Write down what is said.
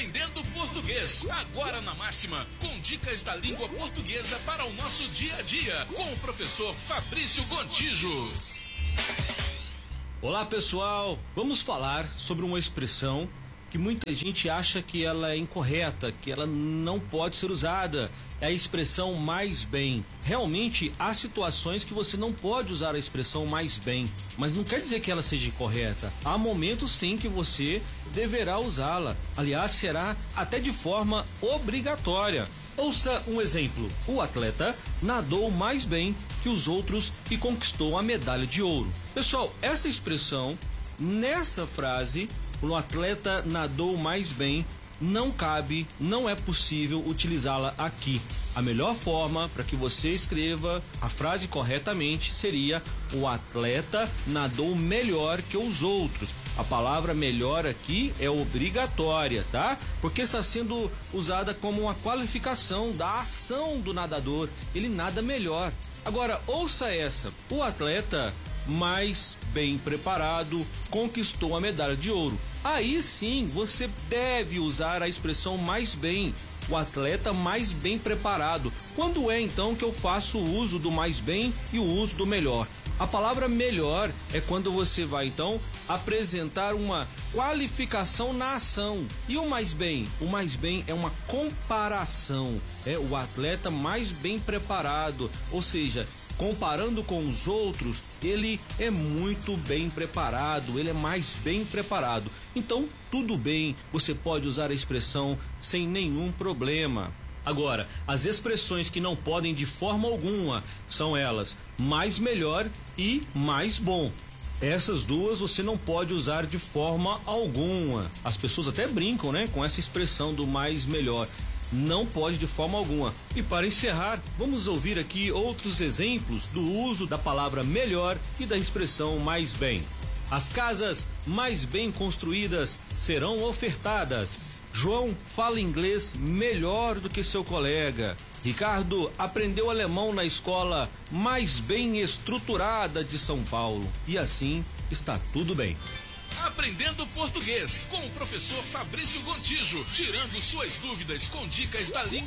Aprendendo Português, agora na Máxima, com dicas da língua portuguesa para o nosso dia a dia, com o professor Fabrício Gontijo. Olá pessoal, vamos falar sobre uma expressão que muita gente acha que ela é incorreta, que ela não pode ser usada. É a expressão mais bem. Realmente há situações que você não pode usar a expressão mais bem, mas não quer dizer que ela seja incorreta. Há momentos sim que você deverá usá-la. Aliás, será até de forma obrigatória. Ouça um exemplo. O atleta nadou mais bem que os outros e conquistou a medalha de ouro. Pessoal, essa expressão, nessa frase, o atleta nadou mais bem, não cabe, não é possível utilizá-la aqui. A melhor forma para que você escreva a frase corretamente seria: o atleta nadou melhor que os outros. A palavra melhor aqui é obrigatória, tá? Porque está sendo usada como uma qualificação da ação do nadador. Ele nada melhor. Agora, ouça essa: o atleta mais bem preparado conquistou a medalha de ouro. Aí sim você deve usar a expressão mais bem, o atleta mais bem preparado. Quando é então que eu faço o uso do mais bem e o uso do melhor? A palavra melhor é quando você vai então apresentar uma qualificação na ação. E o mais bem? O mais bem é uma comparação, é o atleta mais bem preparado, ou seja, comparando com os outros, ele é muito bem preparado, ele é mais bem preparado. Então, tudo bem, você pode usar a expressão sem nenhum problema. Agora, as expressões que não podem de forma alguma são elas mais melhor e mais bom. Essas duas você não pode usar de forma alguma. As pessoas até brincam, né, com essa expressão do mais melhor. Não pode de forma alguma. E para encerrar, vamos ouvir aqui outros exemplos do uso da palavra melhor e da expressão mais bem. As casas mais bem construídas serão ofertadas. João fala inglês melhor do que seu colega. Ricardo aprendeu alemão na escola mais bem estruturada de São Paulo. E assim está tudo bem. Aprendendo Português, com o professor Fabrício Gontijo, tirando suas dúvidas com dicas da língua